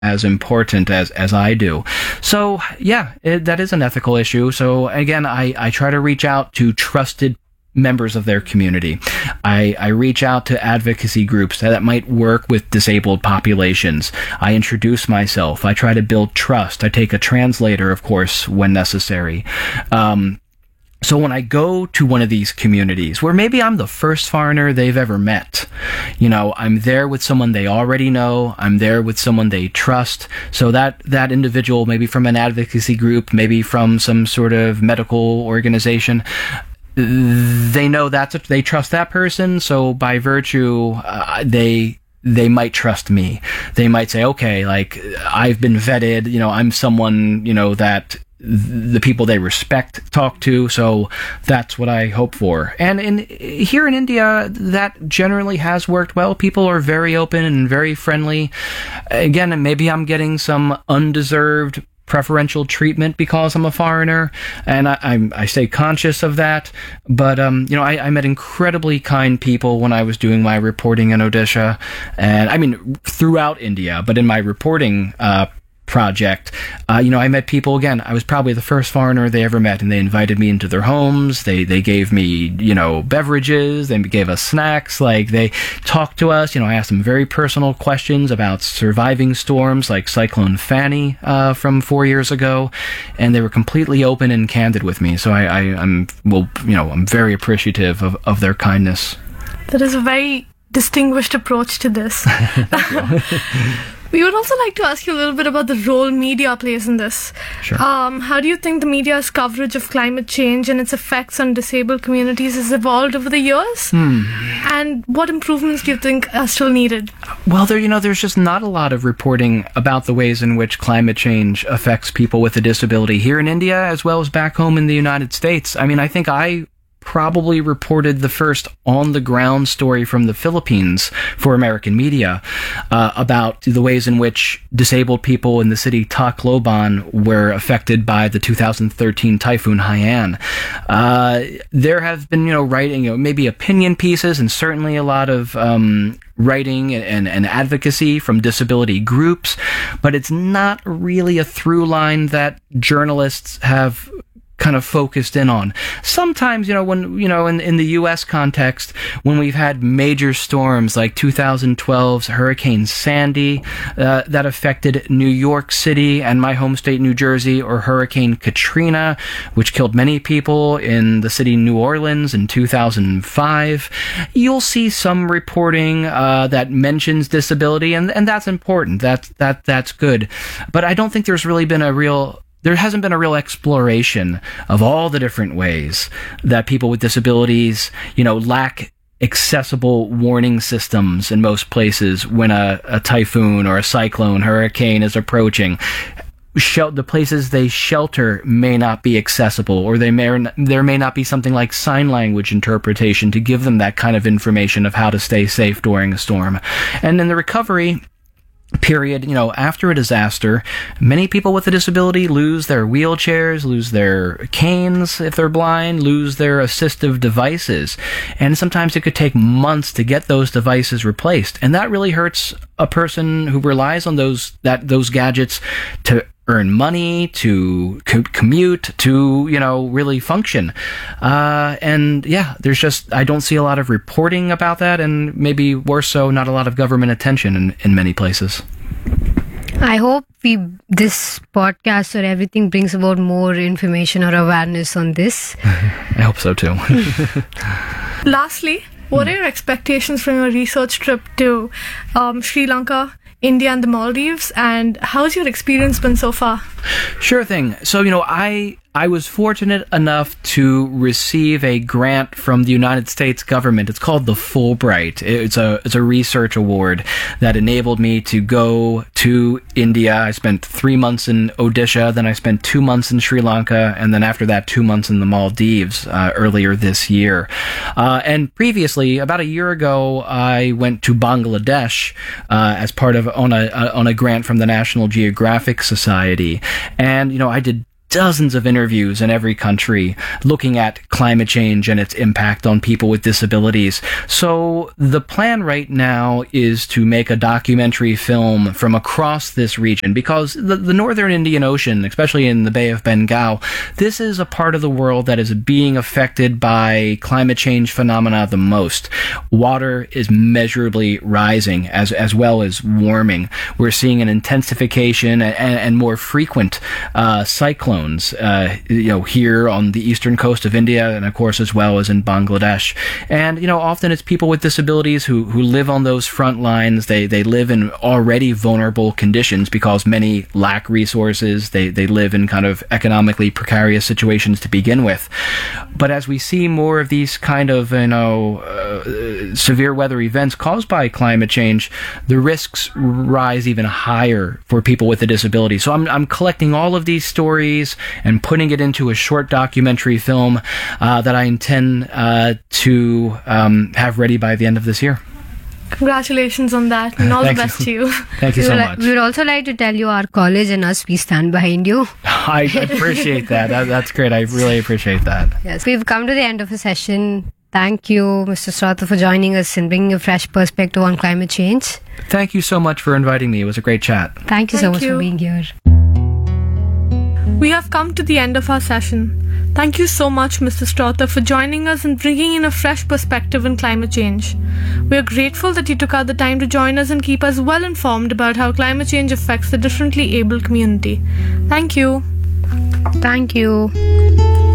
as important as I do. So, yeah, that is an ethical issue. So, again, I try to reach out to trusted members of their community. I reach out to advocacy groups that might work with disabled populations. I introduce myself. I try to build trust. I take a translator, of course, when necessary. So when I go to one of these communities where maybe I'm the first foreigner they've ever met, I'm there with someone they already know. I'm there with someone they trust. So that individual, maybe from an advocacy group, maybe from some sort of medical organization, they know they trust that person. So by virtue, they might trust me. They might say, okay, like I've been vetted, I'm someone, that the people they respect talk to, so that's what I hope for. And here in India, that generally has worked well. People are very open and very friendly. Again, maybe I'm getting some undeserved preferential treatment because I'm a foreigner, and I stay conscious of that. But I met incredibly kind people when I was doing my reporting in Odisha, and I mean throughout India. But in my reporting project, I met people. Again, I was probably the first foreigner they ever met, and they invited me into their homes. They gave me beverages. They gave us snacks. Like, they talked to us. I asked them very personal questions about surviving storms like Cyclone Fani from 4 years ago, and they were completely open and candid with me. So I'm very appreciative of their kindness. That is a very distinguished approach to this. Thank you. We would also like to ask you a little bit about the role media plays in this. Sure. How do you think the media's coverage of climate change and its effects on disabled communities has evolved over the years? And what improvements do you think are still needed? Well, there's just not a lot of reporting about the ways in which climate change affects people with a disability here in India as well as back home in the United States. I mean, I think I probably reported the first on-the-ground story from the Philippines for American media about the ways in which disabled people in the city Tacloban were affected by the 2013 Typhoon Haiyan. There have been, writing, maybe opinion pieces, and certainly a lot of writing and advocacy from disability groups, but it's not really a through line that journalists have kind of focused in on. Sometimes, when, in the U.S. context, when we've had major storms like 2012's Hurricane Sandy that affected New York City and my home state, New Jersey, or Hurricane Katrina, which killed many people in the city New Orleans in 2005, you'll see some reporting that mentions disability, and that's important. That's good. But I don't think there hasn't been a real exploration of all the different ways that people with disabilities, lack accessible warning systems in most places when a typhoon or a cyclone, hurricane is approaching. The places they shelter may not be accessible, or there may not be something like sign language interpretation to give them that kind of information of how to stay safe during a storm. And in the recovery period, after a disaster, many people with a disability lose their wheelchairs, lose their canes if they're blind, lose their assistive devices. And sometimes it could take months to get those devices replaced. And that really hurts a person who relies on those gadgets to earn money, to commute, to, really function. I don't see a lot of reporting about that, and maybe worse so, not a lot of government attention in many places. I hope this podcast or everything brings about more information or awareness on this. I hope so too. Lastly, what are your expectations from your research trip to Sri Lanka, India, and the Maldives, and how's your experience been so far? Sure thing. So, I was fortunate enough to receive a grant from the United States government. It's called the Fulbright. It's a research award that enabled me to go to India. I spent 3 months in Odisha, then I spent 2 months in Sri Lanka, and then after that 2 months in the Maldives earlier this year. And previously, about a year ago, I went to Bangladesh as part of on a grant from the National Geographic Society, and I did dozens of interviews in every country looking at climate change and its impact on people with disabilities. So the plan right now is to make a documentary film from across this region, because the northern Indian Ocean, especially in the Bay of Bengal, this is a part of the world that is being affected by climate change phenomena the most. Water is measurably rising as well as warming. We're seeing an intensification and more frequent cyclones here on the eastern coast of India, and of course as well as in Bangladesh. And often it's people with disabilities who live on those front lines. They live in already vulnerable conditions because many lack resources. They live in kind of economically precarious situations to begin with. But as we see more of these kind of severe weather events caused by climate change, the risks rise even higher for people with a disability. So I'm collecting all of these stories and putting it into a short documentary film that I intend to have ready by the end of this year. Congratulations on that, and all the best to you. Thank you so much. We would also like to tell you, our college and us, we stand behind you. I appreciate that. That's great. I really appreciate that. Yes, we've come to the end of a session. Thank you, Mr. Srotha, for joining us and bringing a fresh perspective on climate change. Thank you so much for inviting me. It was a great chat. Thank you so much for being here. We have come to the end of our session. Thank you so much, Mr. Srotha, for joining us and bringing in a fresh perspective on climate change. We are grateful that you took out the time to join us and keep us well informed about how climate change affects the differently abled community. Thank you. Thank you.